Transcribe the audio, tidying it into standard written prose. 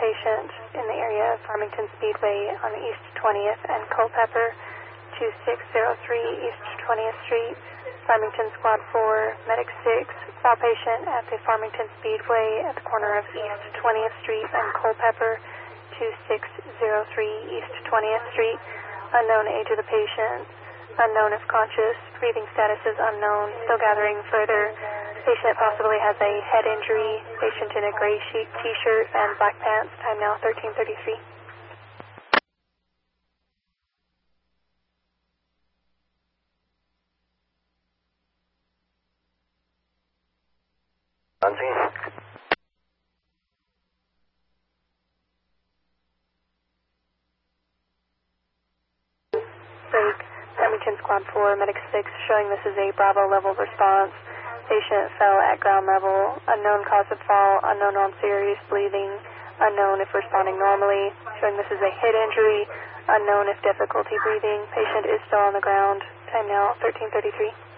patient in the area of Farmington Speedway on East 20th and Culpeper, 2603 East 20th Street. Farmington Squad 4, Medic 6, saw patient at the Farmington Speedway at the corner of East 20th Street and Culpeper, 2603 East 20th Street. Unknown age of the patient, unknown if conscious, breathing status is unknown, still gathering further. Patient possibly has a head injury. Patient in a gray t-shirt and black pants. Time now 13:33. On scene. Break. Farmington Squad 4, Medic 6, showing this is a Bravo level response. Patient fell at ground level. Unknown cause of fall. Unknown on serious bleeding. Unknown if responding normally. Showing this is a head injury. Unknown if difficulty breathing. Patient is still on the ground. Time now 13:33.